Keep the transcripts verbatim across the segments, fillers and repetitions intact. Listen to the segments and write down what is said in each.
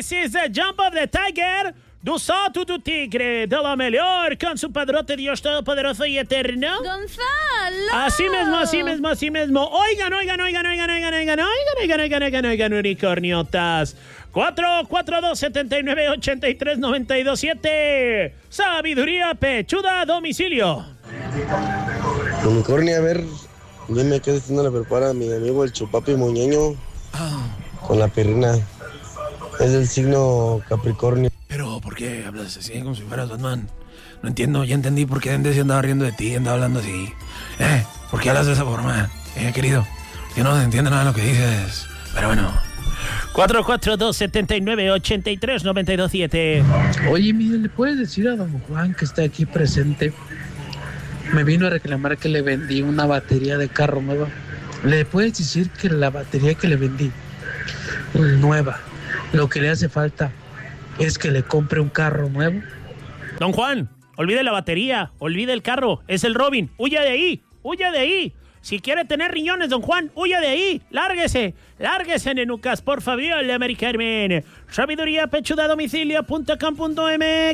This is the jump of the tiger. Du salto tu tigre de lo mejor con su padrote Dios Todopoderoso y Eterno. ¡Gonzalo! Así mismo, así mismo, así mismo. Oigan, oigan, oigan, oigan, oigan, oigan, oigan, oigan, oigan, oigan, oigan, unicorniotas. cuatro cuatro dos, siete nueve, ocho tres, nueve dos siete. Sabiduría pechuda a domicilio. Unicornio, a ver, dime qué destino le prepara a mi amigo el Chupapi Muñeño con la perrina. Es del signo Capricornio. Pero, ¿por qué hablas así como si fueras Batman? No entiendo, ya entendí por qué Andes andaba riendo de ti, andaba hablando así. Eh, ¿por qué hablas de esa forma? Eh, querido, yo no entiendo nada de lo que dices, pero bueno. cuatro cuatro dos, siete nueve, ocho tres, nueve dos siete. Oye, mire, ¿le puedes decir a don Juan que está aquí presente? Me vino a reclamar que le vendí una batería de carro nueva. ¿Le puedes decir que la batería que le vendí, nueva, lo que le hace falta es que le compre un carro nuevo? Don Juan, olvide la batería, olvide el carro, es el Robin, huya de ahí, huya de ahí. Si quiere tener riñones, don Juan, huya de ahí, lárguese, lárguese, nenucas, por favor, le Mary Carmen. Sabiduría pechuda domicilio punto com punto m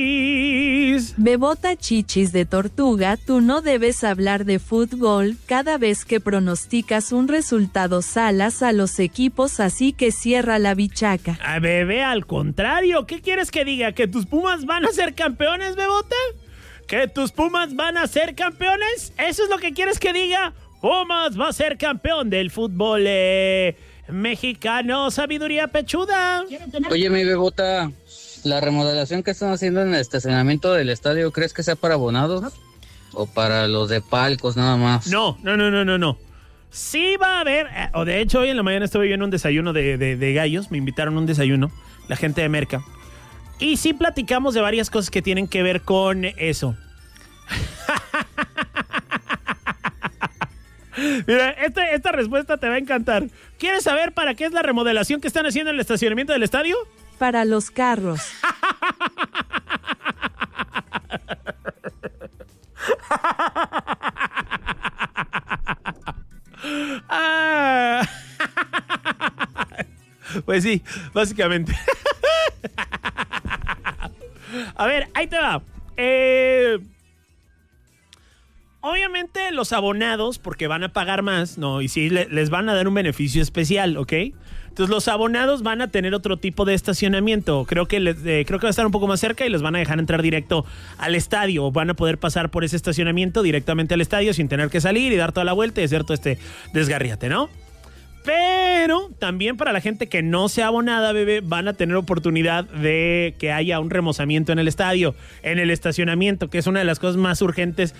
x. Bebota chichis de tortuga, tú no debes hablar de fútbol. Cada vez que pronosticas un resultado salas a los equipos, así que cierra la bichaca. A bebé, al contrario, ¿qué quieres que diga? ¿Que tus Pumas van a ser campeones, Bebota? ¿Que tus Pumas van a ser campeones? ¿Eso es lo que quieres que diga? Pumas va a ser campeón del fútbol eh, mexicano. Sabiduría pechuda. Oye, mi Bebota, la remodelación que están haciendo en el estacionamiento del estadio, ¿crees que sea para abonados? ¿O para los de palcos nada más? No, no, no, no, no, no. Sí va a haber, eh, o de hecho hoy en la mañana estuve yo en un desayuno de, de, de gallos, me invitaron a un desayuno, la gente de Merca. Y sí platicamos de varias cosas que tienen que ver con eso. Mira, esta, esta respuesta te va a encantar. ¿Quieres saber para qué es la remodelación que están haciendo en el estacionamiento del estadio? Para los carros. Ah. Pues sí, básicamente. A ver, ahí te va. Eh... Obviamente los abonados, porque van a pagar más, ¿no? Y sí, le, les van a dar un beneficio especial, ¿ok? Entonces los abonados van a tener otro tipo de estacionamiento. Creo que, les, eh, creo que va a estar un poco más cerca y les van a dejar entrar directo al estadio. Van a poder pasar por ese estacionamiento directamente al estadio sin tener que salir y dar toda la vuelta y hacer todo este desgarriate, ¿no? Pero también para la gente que no sea abonada, bebé, van a tener oportunidad de que haya un remozamiento en el estadio, en el estacionamiento, que es una de las cosas más urgentes